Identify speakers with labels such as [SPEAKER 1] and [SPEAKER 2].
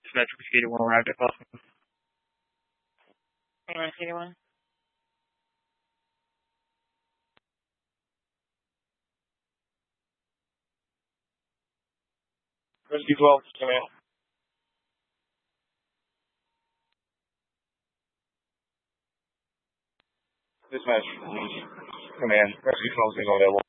[SPEAKER 1] Symmetric Whiskey 81 arrived at Boston.
[SPEAKER 2] 81.
[SPEAKER 3] Whiskey 12, command. Dispatch, command. Rescue 12 is available.